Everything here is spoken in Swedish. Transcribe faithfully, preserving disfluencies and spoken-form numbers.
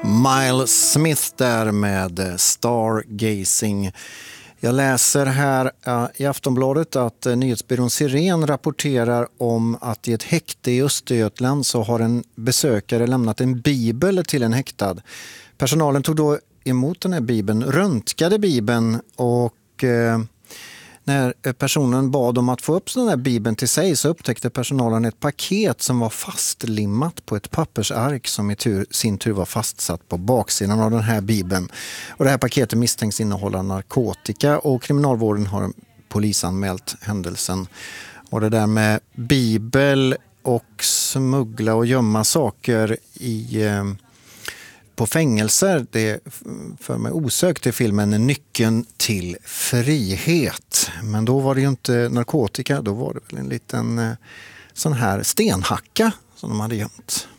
Miles Smith där med Stargazing. Jag läser här uh, i Aftonbladet att uh, nyhetsbyrån Siren rapporterar om att i ett häkte i Östergötland så har en besökare lämnat en bibel till en häktad. Personalen tog då emot den här bibeln, röntgade bibeln och uh, när personen bad om att få upp den här bibeln till sig så upptäckte personalen ett paket som var fastlimmat på ett pappersark som i tur, sin tur var fastsatt på baksidan av den här bibeln. Och det här paketet misstänks innehålla narkotika och kriminalvården har polisanmält händelsen. Och det där med bibel och smuggla och gömma saker i... Eh, på fängelser, det för mig osökt till filmen Nyckeln till frihet. Men då var det ju inte narkotika, då var det väl en liten sån här stenhacka som de hade gömt.